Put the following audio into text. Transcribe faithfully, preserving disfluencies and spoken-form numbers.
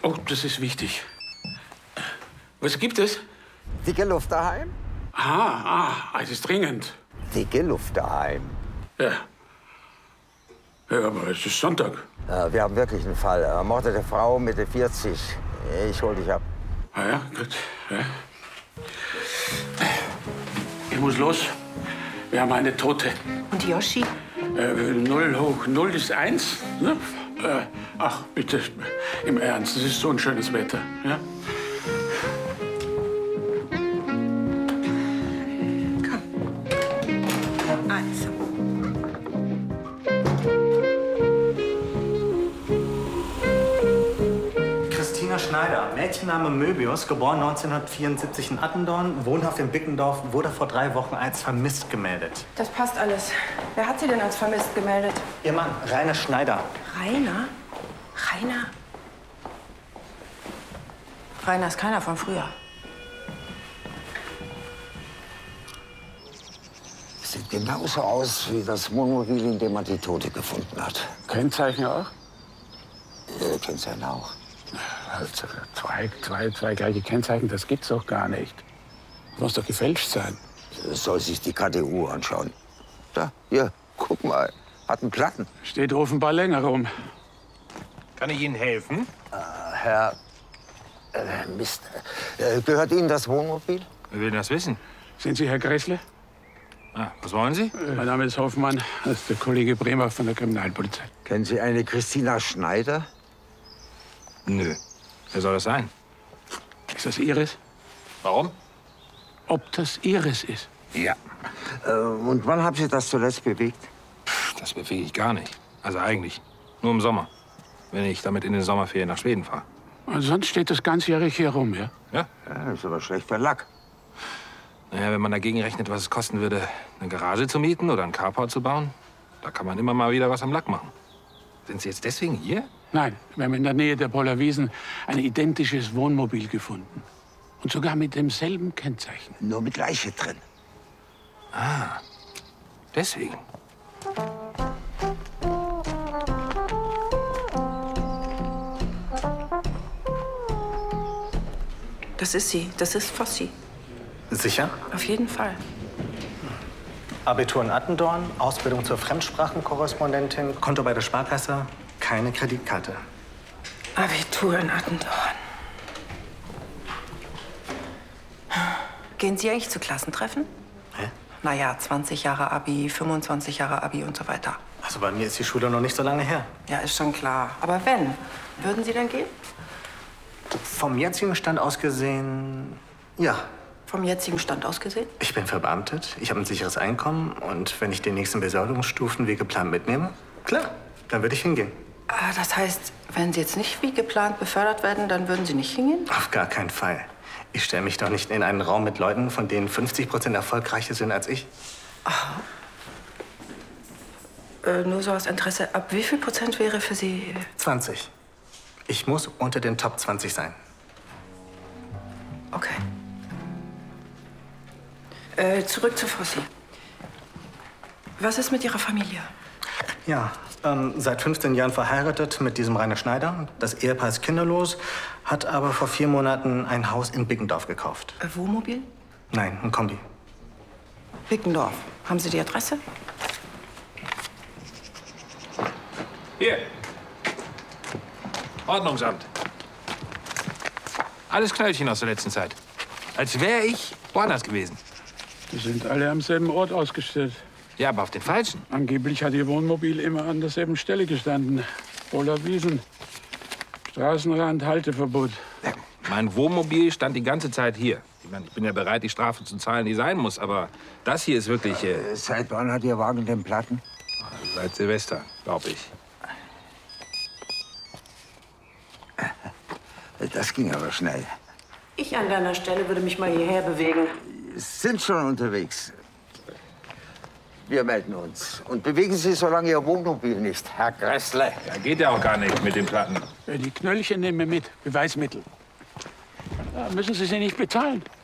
Oh, das ist wichtig. Was gibt es? Dicke Luft daheim? Ah, ah, es ist dringend. Dicke Luft daheim. Ja. Ja, aber es ist Sonntag. Äh, wir haben wirklich einen Fall. Ermordete Frau, Mitte vierzig. Ich hol dich ab. Ah ja, gut. Ja. Ich muss los. Wir haben eine Tote. Und Yoshi? Äh, null hoch null ist eins. Ne? Äh, ach, bitte, im Ernst, es ist so ein schönes Wetter. Ja? Komm. Also. Christina Schneider, Mädchenname Möbius, geboren neunzehnhundertvierundsiebzig in Attendorn, wohnhaft in Bickendorf, wurde vor drei Wochen als vermisst gemeldet. Das passt alles. Wer hat sie denn als vermisst gemeldet? Ihr Mann, Rainer Schneider. Rainer? Rainer? Rainer ist keiner von früher. Sieht genauso aus wie das Wohnmobil, in dem man die Tote gefunden hat. Kennzeichen auch? Äh, Kennzeichen auch. Also, zwei, zwei, zwei gleiche Kennzeichen, das gibt's doch gar nicht. Das muss doch gefälscht sein. Das soll sich die K D U anschauen. Da, hier, guck mal. Hat einen Platten. Steht offenbar länger rum. Kann ich Ihnen helfen? Äh, Herr... Äh, Mist. Äh, gehört Ihnen das Wohnmobil? Wer will das wissen? Sind Sie Herr Gressle? Ah, was wollen Sie? Äh, mein Name ist Hoffmann. Das ist der Kollege Bremer von der Kriminalpolizei. Kennen Sie eine Christina Schneider? Nö. Wer soll das sein? Ist das Iris? Warum? Ob das Iris ist? Ja. Äh, und wann haben Sie das zuletzt bewegt? Das bewege ich gar nicht. Also eigentlich. Nur im Sommer. Wenn ich damit in den Sommerferien nach Schweden fahre. Und sonst steht das ganzjährig hier rum, ja? Ja? Ja, ist aber schlecht für Lack. Naja, wenn man dagegen rechnet, was es kosten würde, eine Garage zu mieten oder einen Carport zu bauen, da kann man immer mal wieder was am Lack machen. Sind Sie jetzt deswegen hier? Nein, wir haben in der Nähe der Poller Wiesen ein identisches Wohnmobil gefunden. Und sogar mit demselben Kennzeichen. Nur mit Leiche drin. Ah, deswegen. Das ist sie. Das ist Fossi. Sicher? Auf jeden Fall. Abitur in Attendorn, Ausbildung zur Fremdsprachenkorrespondentin, Konto bei der Sparkasse, keine Kreditkarte. Abitur in Attendorn. Gehen Sie eigentlich zu Klassentreffen? Hä? Naja, zwanzig Jahre Abi, fünfundzwanzig Jahre Abi und so weiter. Also bei mir ist die Schule noch nicht so lange her. Ja, ist schon klar. Aber wenn, würden Sie dann gehen? Vom jetzigen Stand aus gesehen, ja. Vom jetzigen Stand aus gesehen? Ich bin verbeamtet, ich habe ein sicheres Einkommen und wenn ich die nächsten Besoldungsstufen wie geplant mitnehme, klar, dann würde ich hingehen. Ah, das heißt, wenn Sie jetzt nicht wie geplant befördert werden, dann würden Sie nicht hingehen? Auf gar keinen Fall. Ich stelle mich doch nicht in einen Raum mit Leuten, von denen fünfzig Prozent erfolgreicher sind als ich. Äh, nur so aus Interesse, ab wie viel Prozent wäre für Sie... zwanzig. Ich muss unter den Top zwanzig sein. Okay. Äh, zurück zu Fossi. Was ist mit Ihrer Familie? Ja, ähm, seit fünfzehn Jahren verheiratet mit diesem Rainer Schneider. Das Ehepaar ist kinderlos, hat aber vor vier Monaten ein Haus in Bickendorf gekauft. Äh, Wohnmobil? Nein, ein Kombi. Bickendorf. Haben Sie die Adresse? Hier. Ordnungsamt. Alles Knöllchen aus der letzten Zeit. Als wäre ich woanders gewesen. Die sind alle am selben Ort ausgestellt. Ja, aber auf den falschen. Angeblich hat Ihr Wohnmobil immer an derselben Stelle gestanden. Poller Wiesen. Straßenrand, Halteverbot. Mein Wohnmobil stand die ganze Zeit hier. Ich meine, ich bin ja bereit, die Strafe zu zahlen, die sein muss. Aber das hier ist wirklich... Äh, Seit wann hat Ihr Wagen den Platten? seit Silvester, glaube ich. Das ging aber schnell. Ich an deiner Stelle würde mich mal hierher bewegen. Sind schon unterwegs. Wir melden uns. Und bewegen Sie so lange Ihr Wohnmobil nicht, Herr Gressle. Ja, geht ja auch gar nicht mit den Platten. Die Knöllchen nehmen wir mit. Beweismittel. Da müssen Sie sie nicht bezahlen.